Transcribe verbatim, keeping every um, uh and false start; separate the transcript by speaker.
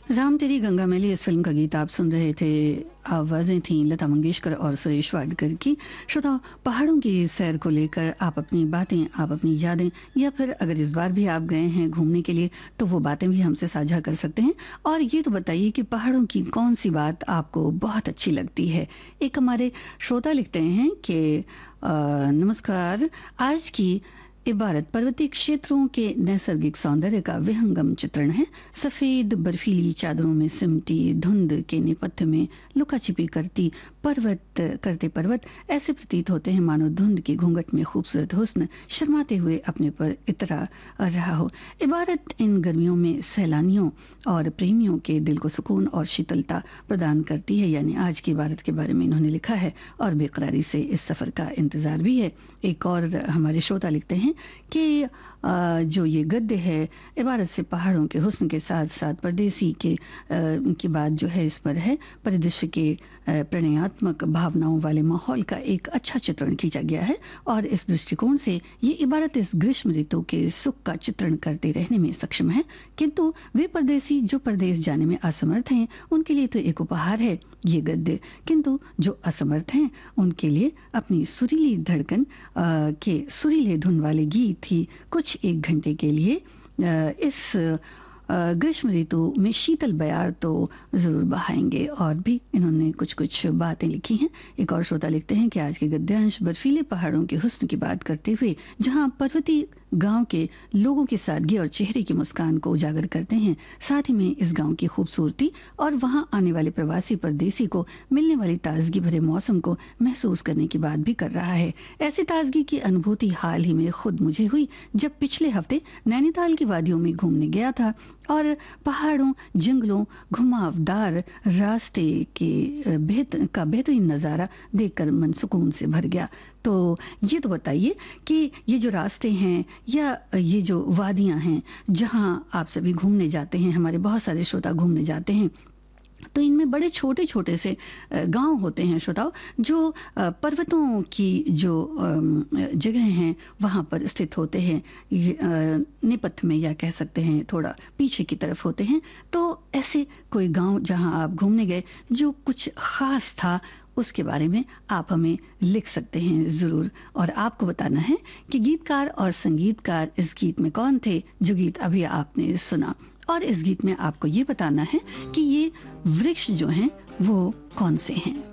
Speaker 1: राम तेरी गंगा मैली इस फिल्म का गीत आप सुन रहे थे। आवाज़ें थीं लता मंगेशकर और सुरेश वाडकर की। श्रोता, पहाड़ों की सैर को लेकर आप अपनी बातें, आप अपनी यादें, या फिर अगर इस बार भी आप गए हैं घूमने के लिए तो वो बातें भी हमसे साझा कर सकते हैं। और ये तो बताइए कि पहाड़ों की कौन सी बात आपको बहुत अच्छी लगती है। एक हमारे श्रोता लिखते हैं कि अ, नमस्कार, आज की इबारत पर्वतीय क्षेत्रों के नैसर्गिक सौंदर्य का विहंगम चित्रण है। सफेद बर्फीली चादरों में सिमटी धुंध के नेपथ्य में लुका छिपी करती पर्वत करते पर्वत ऐसे प्रतीत होते हैं मानो धुंध की घूंघट में खूबसूरत हुस्न शर्माते हुए अपने पर इतरा रहा हो। इबारत इन गर्मियों में सैलानियों और प्रेमियों के दिल को सुकून और शीतलता प्रदान करती है। यानी आज की इबारत के बारे में इन्होंने लिखा है और बेकरारी से इस सफ़र का इंतज़ार भी है। एक और हमारे श्रोता लिखते हैं कि जो ये गद्य है इबारत से पहाड़ों के हुस्न के साथ साथ परदेसी के की बात जो है इस पर है। परिदृश्य के प्रणयात्मक भावनाओं वाले माहौल का एक अच्छा चित्रण खींचा गया है और इस दृष्टिकोण से ये इबारत इस ग्रीष्म ऋतु के सुख का चित्रण करते रहने में सक्षम है। किंतु वे परदेसी जो परदेश जाने में असमर्थ हैं उनके लिए तो एक उपहार है ये गद्य, किंतु जो असमर्थ हैं उनके लिए अपनी सुरीली धड़कन आ, के सुरीले धुन वाले गीत ही कुछ एक घंटे के लिए आ, इस ग्रीष्म ऋतु में शीतल बयार तो ज़रूर बहाएंगे। और भी इन्होंने कुछ कुछ बातें लिखी हैं। एक और श्रोता लिखते हैं कि आज के गद्यांश बर्फीले पहाड़ों के हुस्न की बात करते हुए जहां पर्वतीय गांव के लोगों की सादगी और चेहरे की मुस्कान को उजागर करते हैं, साथ ही में इस गांव की खूबसूरती और वहां आने वाले प्रवासी परदेसी को मिलने वाली ताजगी भरे मौसम को महसूस करने की बात भी कर रहा है। ऐसी ताजगी की अनुभूति हाल ही में खुद मुझे हुई जब पिछले हफ्ते नैनीताल की वादियों में घूमने गया था और पहाड़ों, जंगलों, घुमावदार रास्ते के बेहतर का बेहतरीन नज़ारा देखकर मन सुकून से भर गया। तो ये तो बताइए कि ये जो रास्ते हैं या ये जो वादियां हैं जहां आप सभी घूमने जाते हैं, हमारे बहुत सारे श्रोता घूमने जाते हैं, तो इनमें बड़े छोटे छोटे से गांव होते हैं श्रोताओ, जो पर्वतों की जो जगह हैं वहाँ पर स्थित होते हैं, नेपथ्य में या कह सकते हैं थोड़ा पीछे की तरफ होते हैं। तो ऐसे कोई गांव जहां आप घूमने गए जो कुछ ख़ास था, उसके बारे में आप हमें लिख सकते हैं ज़रूर। और आपको बताना है कि गीतकार और संगीतकार इस गीत में कौन थे जो गीत अभी आपने सुना। और इस गीत में आपको ये बताना है कि ये वृक्ष जो हैं वो कौन से हैं।